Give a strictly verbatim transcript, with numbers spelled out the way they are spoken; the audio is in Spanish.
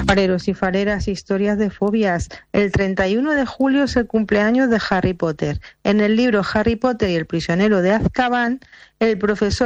Fareros y fareras, historias de fobias. El treinta y uno de julio es el cumpleaños de Harry Potter. En el libro Harry Potter y el prisionero de Azkaban, el profesor